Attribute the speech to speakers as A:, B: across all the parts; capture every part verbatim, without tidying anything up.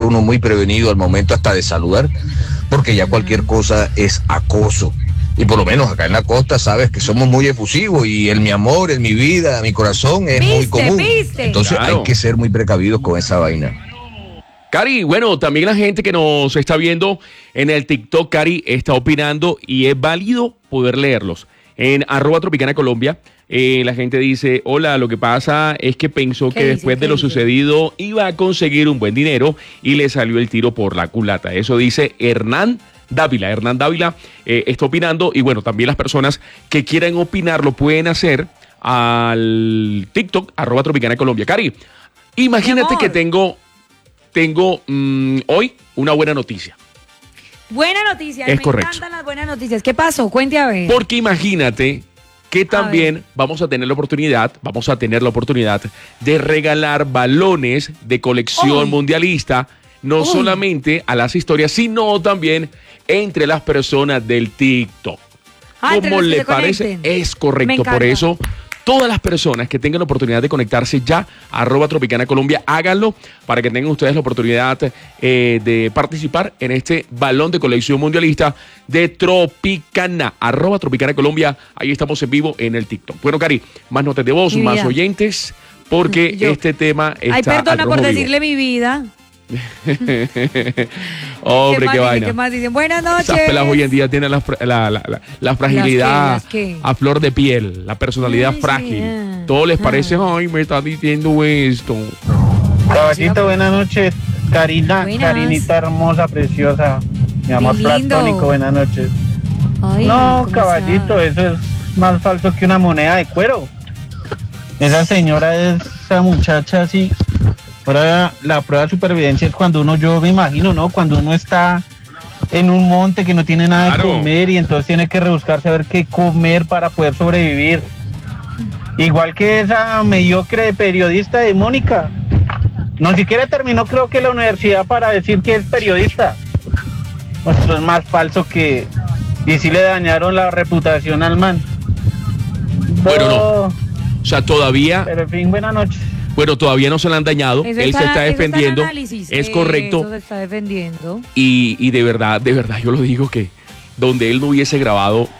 A: uno muy prevenido al momento hasta de saludar, porque ya cualquier cosa es acoso. Y por lo menos acá en la costa sabes que somos muy efusivos y el mi amor, el mi vida, mi corazón es
B: ¿Viste,
A: muy común.
B: viste?
A: Entonces
C: Claro.
A: hay que ser muy precavidos con esa vaina.
C: Cari, bueno, también la gente que nos está viendo en el TikTok, Cari, está opinando y es válido poder leerlos. En arroba Tropicana Colombia, eh, la gente dice, hola, lo que pasa es que pensó que
B: dice?
C: después
B: ¿Qué
C: de lo
B: dice?
C: sucedido iba a conseguir un buen dinero y le salió el tiro por la culata. Eso dice Hernán Dávila. Hernán Dávila eh, está opinando y bueno, también las personas que quieran opinar lo pueden hacer al TikTok, arroba Tropicana Colombia. Cari, imagínate que tengo, tengo mmm, hoy una buena noticia.
B: Buena noticia.
C: Es
B: me
C: correcto.
B: encantan las buenas noticias. ¿Qué pasó? Cuente a ver.
C: Porque imagínate que también vamos a tener la oportunidad, vamos a tener la oportunidad de regalar balones de colección
B: Uy.
C: mundialista, no
B: Uy.
C: solamente a las historias, sino también entre las personas del TikTok.
B: Ah, entre
C: ¿Cómo
B: los que
C: le
B: se
C: parece?
B: conecten.
C: Es
B: Me
C: correcto.
B: encanta.
C: Por eso, todas las personas que tengan la oportunidad de conectarse ya, arroba Tropicana Colombia, háganlo para que tengan ustedes la oportunidad eh, de participar en este balón de colección mundialista de Tropicana, arroba Tropicana Colombia. Ahí estamos en vivo en el TikTok. Bueno, Cari, más notas de voz,
B: Mi
C: más
B: vida.
C: oyentes, porque
B: Yo-
C: este tema está
B: Ay, perdona
C: al
B: por
C: rojo vivo.
B: decirle mi vida.
C: Hombre,
B: más
C: qué
B: dicen?
C: vaina.
B: ¿Qué más dicen? Buenas noches.
C: Esas pelas hoy en día tienen la, fra- la, la, la, la fragilidad
B: ¿Las qué? ¿Las qué?
C: a flor de piel, la personalidad
B: Ay, sí,
C: frágil.
B: ah.
C: Todo les parece,
B: Ah.
C: ay, me está diciendo esto.
D: Caballito, buenas noches. Karina,
B: Buenas.
D: Karinita hermosa, preciosa. Mi amor
B: Qué lindo.
D: platónico, buenas noches.
B: Ay,
D: No,
B: ¿cómo
D: caballito,
B: está?
D: eso es más falso que una moneda de cuero. Esa señora es esa muchacha así. Ahora la prueba de supervivencia es cuando uno, yo me imagino, ¿no? Cuando uno está en un monte que no tiene nada
C: Claro.
D: de comer y entonces tiene que rebuscarse a ver qué comer para poder sobrevivir. Igual que esa mediocre periodista de Mónica. No siquiera terminó, creo que la universidad para decir que es periodista. Esto es más falso que... Y sí le dañaron la reputación al man.
C: Bueno, no.
D: Oh,
C: O sea, todavía,
D: Pero en fin, buenas noches.
C: bueno, todavía no se le han dañado.
B: Eso
C: Él se está
B: eso en
C: defendiendo.
B: análisis.
C: Es correcto.
B: Eso se está defendiendo.
C: Y, y de verdad, de verdad, yo lo digo que donde él no hubiese grabado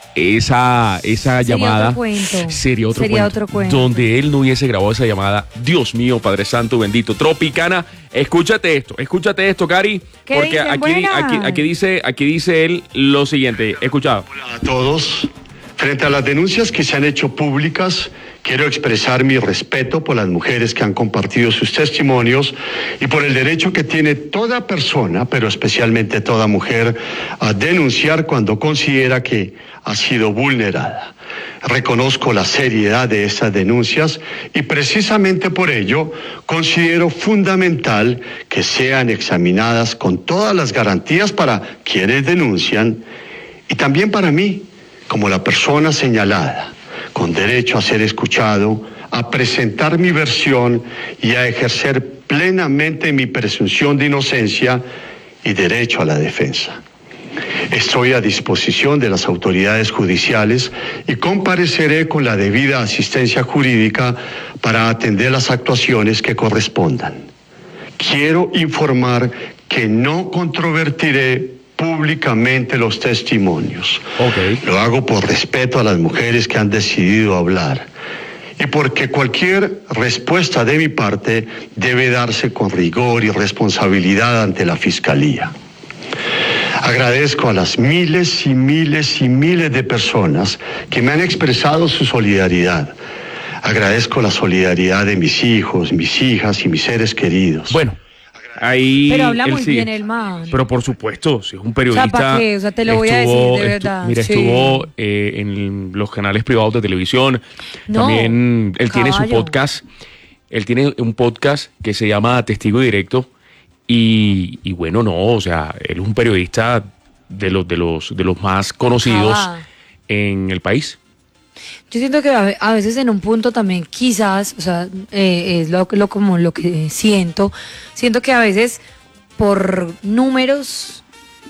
C: esa, esa
B: Sería
C: llamada,
B: otro cuento.
C: sería otro
B: Sería
C: cuento.
B: otro cuento.
C: Donde él no hubiese grabado esa llamada, Dios mío, Padre Santo bendito. Tropicana, escúchate esto, escúchate esto, Cari,
B: ¿Qué
C: porque
B: dicen?
C: aquí,
B: Buenas.
C: aquí, aquí dice, aquí dice él lo siguiente. Escuchado.
E: Hola a todos. Frente a las denuncias que se han hecho públicas, quiero expresar mi respeto por las mujeres que han compartido sus testimonios y por el derecho que tiene toda persona, pero especialmente toda mujer, a denunciar cuando considera que ha sido vulnerada. Reconozco la seriedad de esas denuncias y precisamente por ello considero fundamental que sean examinadas con todas las garantías para quienes denuncian y también para mí, como la persona señalada, con derecho a ser escuchado, a presentar mi versión y a ejercer plenamente mi presunción de inocencia y derecho a la defensa. Estoy a disposición de las autoridades judiciales y compareceré con la debida asistencia jurídica para atender las actuaciones que correspondan. Quiero informar que no controvertiré públicamente los testimonios.
C: Ok.
E: Lo hago por respeto a las mujeres que han decidido hablar y porque cualquier respuesta de mi parte debe darse con rigor y responsabilidad ante la Fiscalía. Agradezco a las miles y miles y miles de personas que me han expresado su solidaridad. Agradezco la solidaridad de mis hijos, mis hijas y mis seres queridos.
C: Bueno, ahí.
B: Pero habla
C: él
B: muy
C: sí.
B: bien el man.
C: Pero por supuesto, si es un periodista.
B: ¿para qué? O sea, te lo voy a decir, de verdad,
C: Mira,
B: sí.
C: estuvo eh, en los canales privados de televisión.
B: No,
C: También él tiene su
B: caballo.
C: podcast. Él tiene un podcast que se llama Testigo Directo. Y, y bueno, no, o sea, él es un periodista de los, de los, de los más conocidos
B: Ah.
C: en el país.
B: Yo siento que a ve- a veces en un punto también quizás, o sea, eh, es lo, lo como lo que siento, siento que a veces por números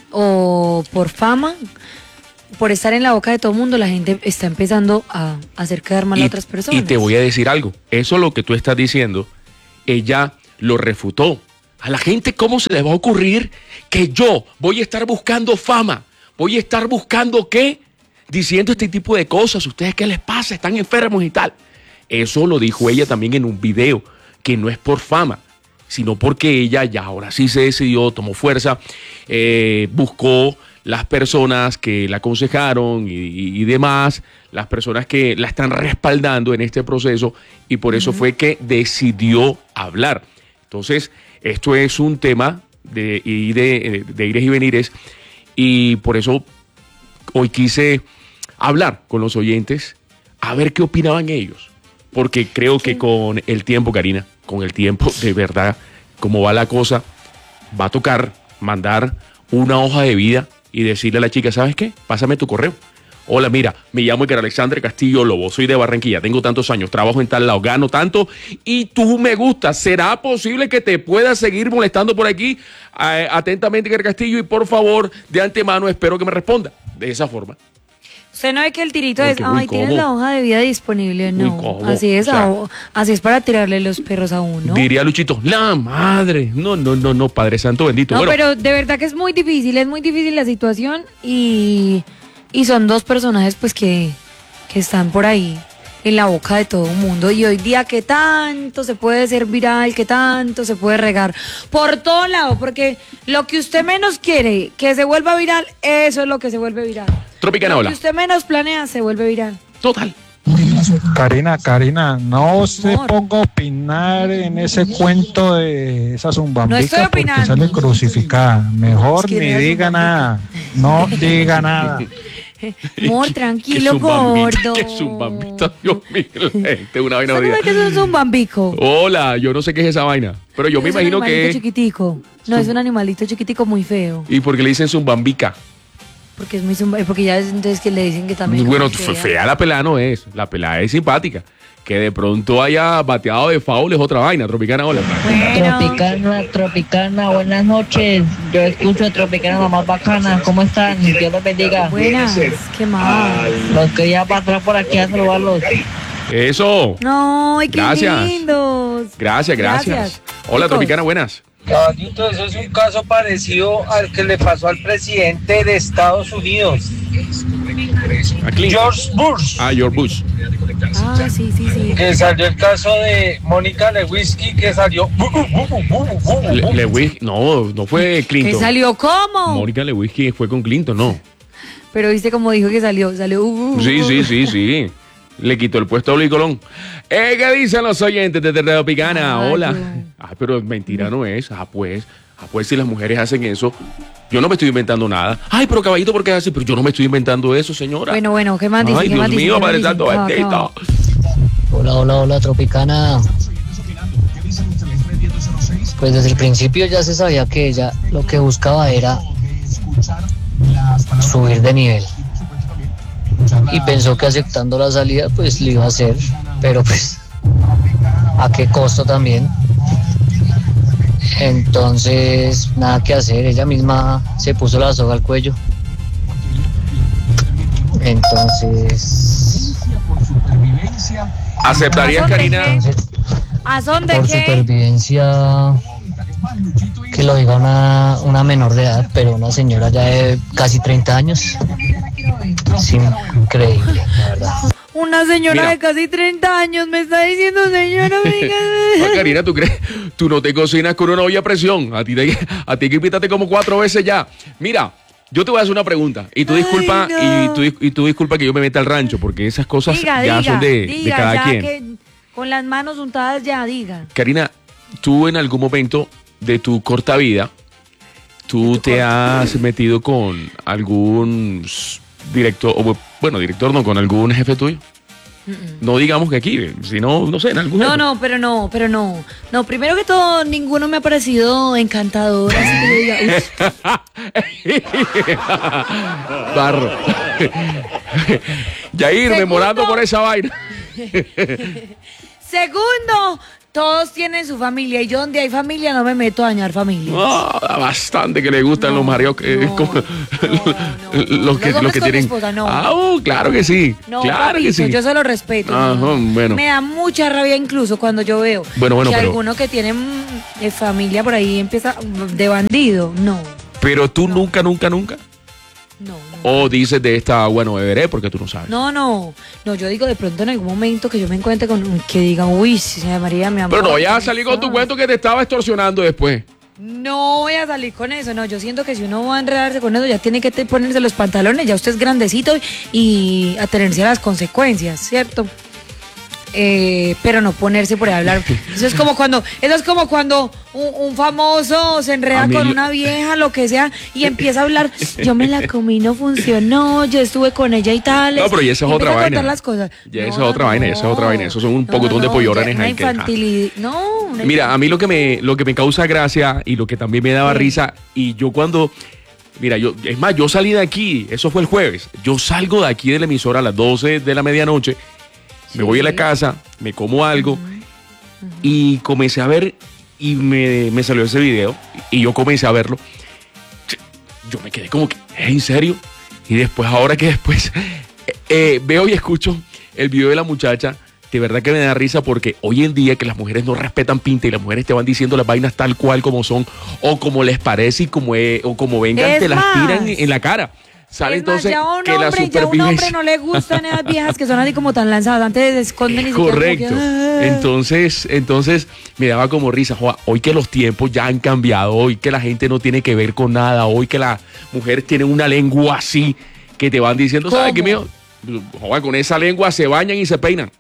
B: o por fama, por estar en la boca de todo el mundo, la gente está empezando a hacer quedar mal a otras personas.
C: Y te voy a decir algo, eso lo que tú estás diciendo, ella lo refutó. A la gente, ¿cómo se les va a ocurrir que yo voy a estar buscando fama? Voy a estar buscando qué? Diciendo este tipo de cosas. ¿Ustedes qué les pasa? Están enfermos y tal. Eso lo dijo ella también en un video, que no es por fama, sino porque ella ya ahora sí se decidió, tomó fuerza, eh, buscó las personas que la aconsejaron y, y, y demás, las personas que la están respaldando en este proceso, y por eso uh-huh. fue que decidió hablar. Entonces, esto es un tema de, de, de ires y venires, y por eso hoy quise hablar con los oyentes a ver qué opinaban ellos, porque creo que con el tiempo, Karina, con el tiempo, de verdad, como va la cosa, va a tocar mandar una hoja de vida y decirle a la chica, ¿sabes qué? Pásame tu correo. Hola, mira, me llamo Edgar Alexander Castillo Lobo, soy de Barranquilla, tengo tantos años, trabajo en tal lado, gano tanto y tú me gustas. ¿Será posible que te pueda seguir molestando por aquí? Eh, atentamente, Edgar Castillo, y por favor, de antemano, espero que me responda de esa forma.
B: Usted no ve que el tirito Porque, es, ay,
C: ¿cómo?
B: Tienes la hoja de vida disponible, no, así es, o sea, a, así es para tirarle los perros a uno.
C: Diría Luchito, la madre, no, no, no, no, Padre Santo bendito.
B: No,
C: bueno.
B: pero de verdad que es muy difícil, es muy difícil la situación y, y son dos personajes pues que, que están por ahí en la boca de todo el mundo, y hoy día que tanto se puede ser viral, que tanto se puede regar por todo lado, porque lo que usted menos quiere que se vuelva viral, eso es lo que se vuelve viral.
C: Tropicana, hola.
B: Lo que usted menos planea se vuelve viral.
C: Total.
F: Karina, Karina, no se ponga a opinar en ese cuento de esa zumbambica
B: no
F: porque sale crucificada. Mejor es que ni diga nada, no diga nada.
B: Amor, tranquilo, gordo.
C: ¿Qué es un bambito? Dios mío, gente, una vaina.
B: ¿Sabes qué es un bambico?
C: Hola, yo no sé qué es esa vaina, pero yo me imagino que
B: es un animalito chiquitico. No, es un animalito chiquitico muy feo.
C: ¿Y por qué le dicen zumbambica?
B: Porque es muy zumba, porque ya es entonces que le dicen que también.
C: Bueno, fea. fea la pelada no es, la pelada es simpática. Que de pronto haya bateado de foul es otra vaina. Tropicana, hola.
G: Bueno. Tropicana, Tropicana, buenas noches. Yo escucho a Tropicana, la más bacana. ¿Cómo están? Dios los bendiga.
B: Buenas, qué mal.
G: Los quería pasar por aquí a saludarlos.
C: Eso.
B: No, qué
C: gracias.
B: lindos.
C: Gracias, gracias. gracias. Hola, Chicos. Tropicana, buenas.
H: Caballito, eso es un caso parecido al que le pasó al presidente de Estados Unidos, George Bush.
C: Ah, George Bush.
B: Ah, sí, sí, sí.
H: Que salió el caso de Mónica Lewinsky, que salió.
C: Le, Lewinsky, no, no fue Clinton.
B: ¿Que salió cómo?
C: Mónica Lewinsky fue con Clinton, no.
B: Pero viste cómo dijo que salió, salió. Uh, uh,
C: sí, sí, sí, sí. Le quitó el puesto a Luis Colón. Eh, ¿Qué dicen los oyentes de Tropicana?
B: Ay,
C: hola.
B: Dios.
C: Ah, pero mentira no es. Ah, pues. Ah, pues si las mujeres hacen eso, yo no me estoy inventando nada. Ay, pero caballito, ¿por qué es así? Pero yo no me estoy inventando eso, señora.
B: Bueno, bueno, ¿qué más dice?
C: Ay,
B: ¿Qué
C: Dios
B: más
C: mío,
B: dice?
C: Padre Santo, bendito.
G: Hola, hola, hola, Tropicana. Pues desde el principio ya se sabía que ella lo que buscaba era subir de nivel. Y pensó que aceptando la salida pues lo iba a hacer, pero pues a qué costo también. Entonces nada que hacer, ella misma se puso la soga al cuello. Entonces
C: ¿aceptarías, Karina?
B: ¿A dónde
G: por
B: qué?
G: Supervivencia, que lo diga una, una menor de edad, pero una señora ya de casi treinta años. Es increíble, la verdad.
B: Una señora
C: Mira.
B: de casi treinta años me está diciendo, señora, amiga.
C: No, Karina, ¿tú crees? Tú no te cocinas con una olla a presión. A ti, te, a ti que pítate como cuatro veces ya. Mira, yo te voy a hacer una pregunta. Y tú
B: Ay,
C: disculpa,
B: no.
C: y, tú, y tú disculpa que yo me meta al rancho, porque esas cosas
B: Diga,
C: ya
B: diga,
C: son de,
B: diga,
C: de cada
B: ya
C: quien.
B: que con las manos untadas ya, diga.
C: Karina, tú en algún momento de tu corta vida, tú te has metido con algún director, o bueno, director no, con algún jefe tuyo. Mm-mm. No digamos que aquí, sino, no sé, en algún
B: No,
C: jefe.
B: no, pero no, pero no. No, primero que todo, ninguno me ha parecido encantador, así que yo diga, uff.
C: Barro. Yair,
B: Segundo.
C: memorando por esa vaina.
B: Segundo, todos tienen su familia y yo donde hay familia no me meto a dañar familia.
C: Ah, bastante que le gustan
B: No,
C: los maridos que
B: no,
C: como-
B: no, no.
C: los que
B: Los
C: los que
B: hombres con mi
C: tienen.
B: esposa, no.
C: Ah, oh, claro que sí.
B: No,
C: claro que
B: papito,
C: sí.
B: yo se lo respeto.
C: Ajá,
B: no.
C: bueno.
B: Me da mucha rabia incluso cuando yo veo
C: Bueno, bueno,
B: que
C: pero-
B: alguno que tiene mm, eh, familia por ahí empieza de bandido. No,
C: Pero tú nunca, nunca, nunca.
B: no, no.
C: O dices de esta, bueno, beberé porque tú no sabes.
B: No, no, no, yo digo de pronto en algún momento que yo me encuentre con que diga, uy, señora María, mi amor.
C: Pero no vayas a salir con tu
B: no.
C: cuento que te estaba extorsionando después.
B: No voy a salir con eso, no, yo siento que si uno va a enredarse con eso ya tiene que te- ponerse los pantalones, ya usted es grandecito y atenerse a las consecuencias, ¿cierto? Eh, pero no ponerse por ahí a hablar. Eso es como cuando, eso es como cuando un, un famoso se enreda
C: A mí
B: con
C: lo-
B: una vieja, lo que sea, y empieza a hablar, yo me la comí, no funcionó, yo estuve con ella y tal.
C: No, pero y esa es
B: y
C: otra
B: empieza a
C: vaina.
B: contar las cosas.
C: Ya esa
B: No,
C: es otra vaina, ya esa es otra
B: no.
C: vaina. Esos son un
B: No,
C: pocotón
B: no,
C: de
B: no,
C: pollorones
B: ya, una
C: ahí que-
B: infantilidad. No, una
C: Mira, a mí lo que me lo que me causa gracia y lo que también me daba
B: Sí.
C: risa, y yo cuando, mira, yo, es más, yo salí de aquí, eso fue el jueves, yo salgo de aquí de la emisora a las doce de la medianoche, me voy a la casa, me como algo, y comencé a ver, y me, me salió ese video, y yo comencé a verlo, yo me quedé como que, ¿es en serio? Y después, ahora que después eh, veo y escucho el video de la muchacha, de verdad que me da risa porque hoy en día que las mujeres no respetan pinta y las mujeres te van diciendo las vainas tal cual como son o como les parece y como, es, o como vengan,
B: Es
C: te las
B: más.
C: tiran en la cara. ¿Sale?
B: Es más,
C: Entonces,
B: ya un
C: que la
B: hombre, ya un hombre
C: supervivencia...
B: no le gustan esas viejas que son así como tan lanzadas, antes se esconden y
C: Correcto. Entonces, entonces me daba como risa, joa, hoy que los tiempos ya han cambiado, hoy que la gente no tiene que ver con nada, hoy que las mujeres tienen una lengua así que te van diciendo, ¿sabes qué mío? Joa, con esa lengua se bañan y se peinan.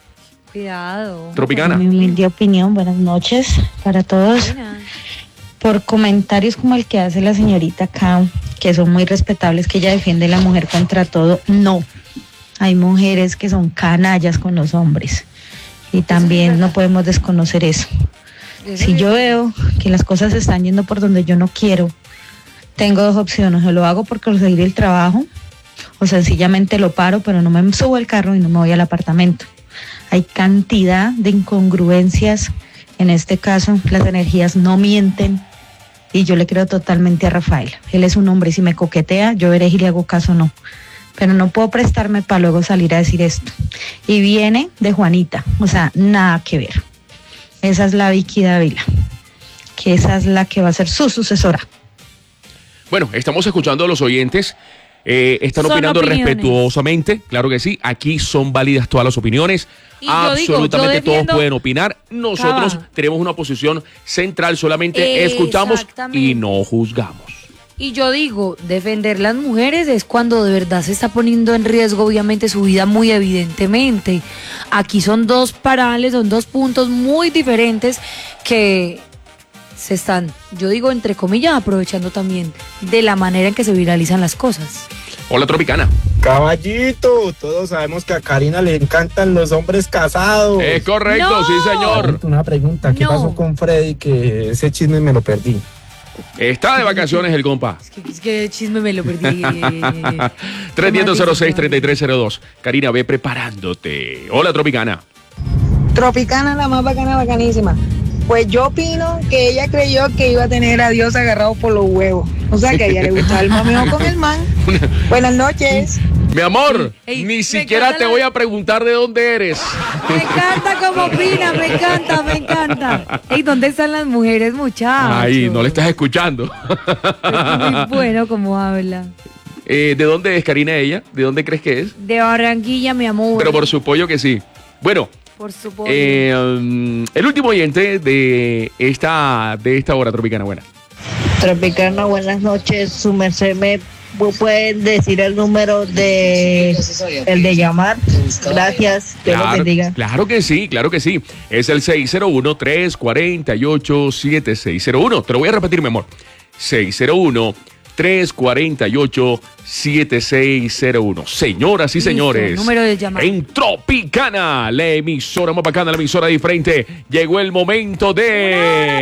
B: Cuidado.
C: Tropicana.
I: Mi humilde opinión, buenas noches para todos.
B: Buena.
I: Por comentarios como el que hace la señorita acá, que son muy respetables, que ella defiende a la mujer contra todo, no. Hay mujeres que son canallas con los hombres y también no podemos desconocer eso.
B: Eso
I: Si
B: sí.
I: yo veo que las cosas se están yendo por donde yo no quiero, tengo dos opciones: o lo hago por conseguir el trabajo o sencillamente lo paro, pero no me subo al carro y no me voy al apartamento. Hay cantidad de incongruencias. En este caso, las energías no mienten y yo le creo totalmente a Rafael. Él es un hombre y si me coquetea, yo veré si le hago caso o no. Pero no puedo prestarme para luego salir a decir esto. Y viene de Juanita, o sea, nada que ver. Esa es la Vicky Dávila, que esa es la que va a ser su sucesora.
C: Bueno, estamos escuchando a los oyentes. Eh, están
B: Son
C: opinando
B: opiniones.
C: respetuosamente, claro que sí. Aquí son válidas todas las opiniones.
B: Y yo digo,
C: Absolutamente
B: yo
C: todos
B: defiendo-
C: pueden opinar. Nosotros
B: Cava.
C: tenemos una posición central, solamente escuchamos
B: Exactamente.
C: y no juzgamos.
B: Y yo digo, defender las mujeres es cuando de verdad se está poniendo en riesgo, obviamente, su vida muy evidentemente. Aquí son dos parales, son dos puntos muy diferentes que se están, yo digo, entre comillas, aprovechando también de la manera en que se viralizan las cosas.
C: Hola, Tropicana.
J: Caballito, todos sabemos que a Karina le encantan los hombres casados.
C: Es correcto,
B: ¡No!
C: sí, señor.
J: Una pregunta, ¿qué
B: No.
J: pasó con Freddy? Que ese chisme me lo perdí.
C: Está de vacaciones el compa.
B: Es que, es que el chisme me lo perdí.
C: tres diez cero seis treinta y tres cero dos. Karina, ve preparándote. Hola, Tropicana.
K: Tropicana, la más bacana, bacanísima. Pues yo opino que ella creyó que iba a tener a Dios agarrado por los huevos. O sea, que a ella le gustaba el mameo con el man. Buenas noches.
C: Mi amor,
B: Ey,
C: ni
B: me
C: siquiera
B: encanta
C: te
B: la-
C: voy a preguntar de dónde eres.
B: Me encanta como opina, me encanta, me encanta. Ey, ¿dónde están las mujeres, muchachos?
C: Ay, no le estás escuchando.
B: Es muy bueno como habla.
C: Eh, ¿De dónde es Karina ella? ¿De dónde crees que es?
B: De Barranquilla, mi amor.
C: Pero por su pollo que sí. Bueno,
B: Por su pollo.
C: eh, um, el último oyente de esta, de esta hora tropicana, buena.
K: Tropicana, buenas noches. Su merced me pueden decir el número de el de llamar. Gracias. Dios lo
C: Claro,
K: bendiga.
C: claro que sí, claro que sí. Es el seis cero uno, tres cuatro ocho, siete seis cero uno. Te lo voy a repetir, mi amor. seis cero uno, tres cuatro ocho, siete seis cero uno. Señoras y
B: Listo,
C: señores,
B: número de llamada.
C: en Tropicana, la emisora más bacana, la emisora diferente, llegó el momento de...